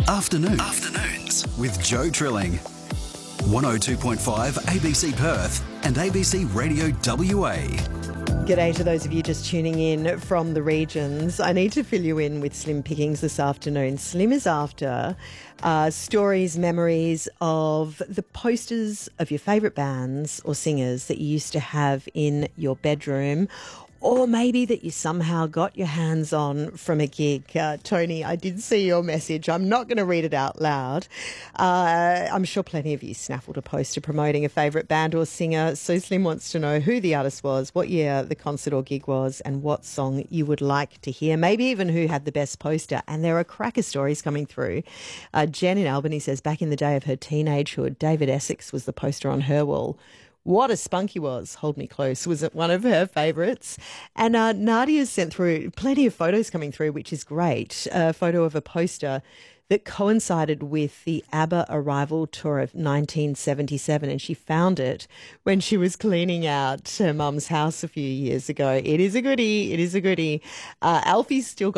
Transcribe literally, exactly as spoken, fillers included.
Afternoons. Afternoons with Joe Trilling. one oh two point five A B C Perth and A B C Radio W A. G'day to those of you just tuning in from the regions. I need to fill you in with Slim Pickings this afternoon. Slim is after uh, stories, memories of the posters of your favourite bands or singers that you used to have in your bedroom, or maybe that you somehow got your hands on from a gig. Uh, Tony, I did see your message. I'm not going to read it out loud. Uh, I'm sure plenty of you snaffled a poster promoting a favourite band or singer. So Slim wants to know who the artist was, what year the concert or gig was, and what song you would like to hear. Maybe even who had the best poster. And there are cracker stories coming through. Uh, Jen in Albany says back in the day of her teenagehood, David Essex was the poster on her wall. What a spunk he was. Hold Me Close was one of her favourites. And uh, Nadia's sent through plenty of photos coming through, which is great. A photo of a poster that coincided with the ABBA arrival tour of nineteen seventy-seven, and she found it when she was cleaning out her mum's house a few years ago. It is a goodie. It is a goodie. Uh, Alfie's still got